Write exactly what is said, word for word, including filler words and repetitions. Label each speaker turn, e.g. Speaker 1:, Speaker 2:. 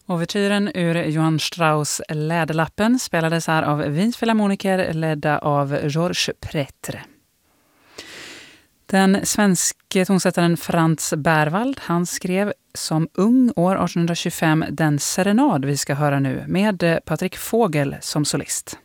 Speaker 1: Ouvertyren ur Johann Strauss Läderlappen spelades här av Wiens Philharmoniker ledda av Georges Prêtre. Den svenske tonsättaren Frans Berwald, han skrev som ung år arton tjugofem den serenad vi ska höra nu med Patrik Fogel som solist.